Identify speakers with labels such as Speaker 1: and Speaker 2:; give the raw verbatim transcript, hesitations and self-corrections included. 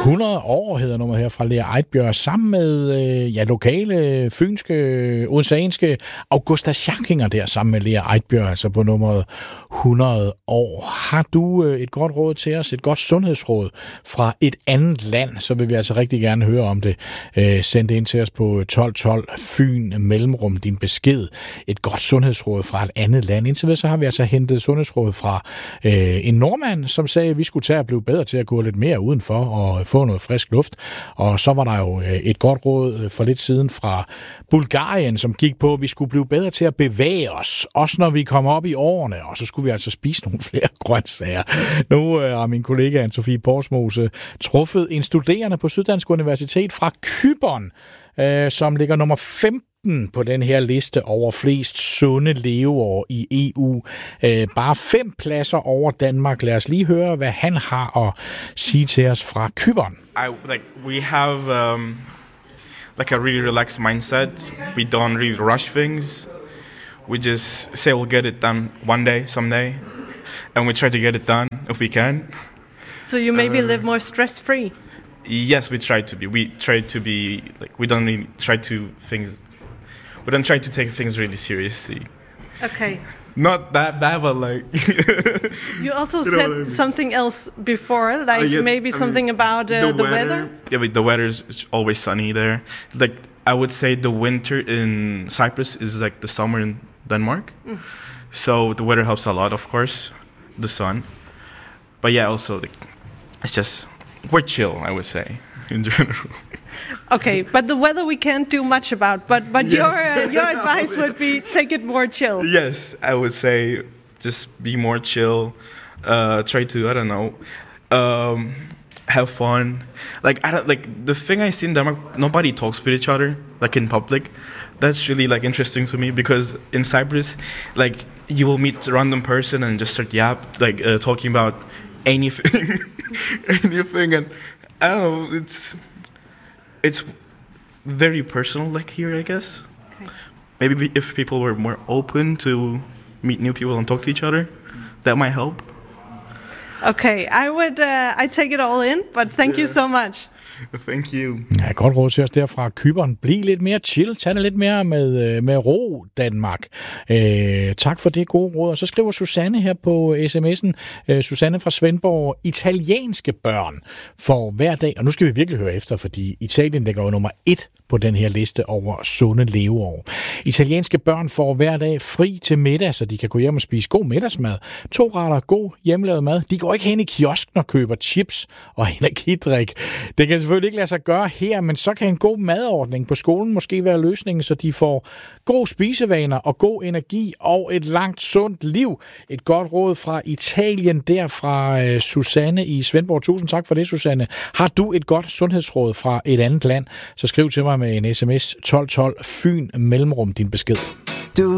Speaker 1: hundrede år hedder nummeret her fra Lea Eidbjerg, sammen med øh, ja, lokale, fynske, odenseanske Augusta Schankinger der, sammen med Lea Eidbjerg, altså på nummeret hundrede år. Har du øh, et godt råd til os, et godt sundhedsråd fra et andet land, så vil vi altså rigtig gerne høre om det. Øh, send det ind til os på tolv tolv Fyn mellemrum din besked. Et godt sundhedsråd fra et andet land. Indtil videre så har vi altså hentet sundhedsråd fra øh, en nordmand, som sagde, at vi skulle tage at blive bedre til at gå lidt mere udenfor og få noget frisk luft. Og så var der jo et godt råd for lidt siden fra Bulgarien, som gik på, at vi skulle blive bedre til at bevæge os, også når vi kommer op i årene, og så skulle vi altså spise nogle flere grøntsager. Nu har min kollega Anne-Sophie Porsmose truffet en studerende på Syddansk Universitet fra Cypern, som ligger nummer femten på den her liste over flest sunde leveår i E U. Bare fem pladser over Danmark. Lad os lige høre, hvad han har at sige til os fra Cypern.
Speaker 2: I, like, we have um, like a really relaxed mindset. We don't really rush things. We just say we'll get it done one day, someday. And we try to get it done if we can.
Speaker 3: So you maybe
Speaker 2: uh,
Speaker 3: live more stress-free?
Speaker 2: Yes, we try to be. We try to be like we don't really try to things. We don't try to take things really seriously.
Speaker 3: Okay.
Speaker 2: Not that bad, but like.
Speaker 3: You also
Speaker 2: you
Speaker 3: said
Speaker 2: I mean?
Speaker 3: something else before, like
Speaker 2: uh, yeah,
Speaker 3: maybe
Speaker 2: I
Speaker 3: something
Speaker 2: mean,
Speaker 3: about uh, the, the weather. weather.
Speaker 2: Yeah, but the weather is always sunny there. Like I would say, the winter in Cyprus is like the summer in Denmark. Mm. So the weather helps a lot, of course, the sun. But yeah, also like, it's just. We're chill, I would say, in general.
Speaker 3: Okay, but the weather we can't do much about. But but
Speaker 2: yes.
Speaker 3: your uh, your advice would be take it more chill.
Speaker 2: Yes, I would say just be more chill. Uh, try to I don't know, um, have fun. Like I don't like the thing I see in Denmark. Nobody talks with each other like in public. That's really like interesting to me because in Cyprus, like you will meet a random person and just start yap like uh, talking about anything. anything and I don't know, it's it's very personal like here, I guess. Okay. Maybe if people were more open to meet new people and talk to each other, that might help.
Speaker 3: Okay, I would uh, I take it all in, but thank yeah. you so much.
Speaker 2: Thank you.
Speaker 1: Ja, godt råd til os der fra Cypern. Bliv lidt mere chill. Tag det lidt mere med, med ro, Danmark. Øh, tak for det gode råd. Og så skriver Susanne her på sms'en. Øh, Susanne fra Svendborg. Italienske børn får hver dag, og nu skal vi virkelig høre efter, fordi Italien ligger jo nummer et på den her liste over sunde leveår. Italienske børn får hver dag fri til middag, så de kan gå hjem og spise god middagsmad. To retter god hjemmelavet mad. De går ikke hen i kiosken og køber chips og energidrik. Det kan selvfølgelig ikke lade sig gøre her, men så kan en god madordning på skolen måske være løsningen, så de får gode spisevaner og god energi og et langt, sundt liv. Et godt råd fra Italien der fra uh, Susanne i Svendborg. Tusind tak for det, Susanne. Har du et godt sundhedsråd fra et andet land, så skriv til mig med en sms tolv tolv Fyn mellemrum din besked.